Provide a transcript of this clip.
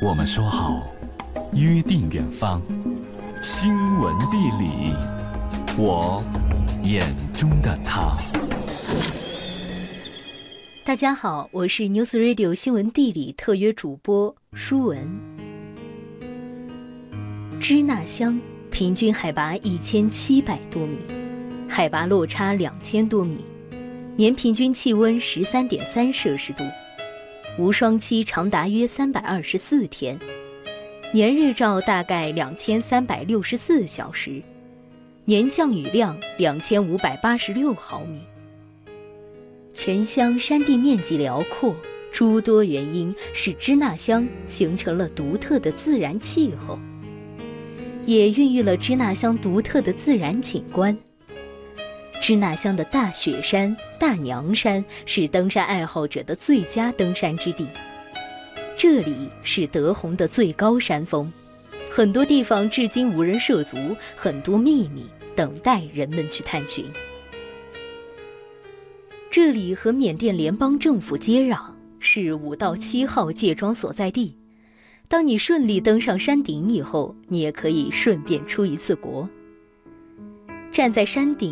我们说好约定远方，新闻地理，我眼中的他。 大家好，我是 News Radio 新闻地理特约主播舒文。支那乡平均海拔1700多米，海拔落差2000多米，年平均气温13.3摄氏度，无霜期长达约324天，年日照大概2364小时，年降雨量2586毫米。全乡山地面积辽阔，诸多原因使支那乡形成了独特的自然气候，也孕育了支那乡独特的自然景观。支那乡的大雪山、大娘山是登山爱好者的最佳登山之地，这里是德宏的最高山峰，很多地方至今无人涉足，很多秘密等待人们去探寻。这里和缅甸联邦政府接壤，是5到7号界桩所在地。当你顺利登上山顶以后，你也可以顺便出一次国。站在山顶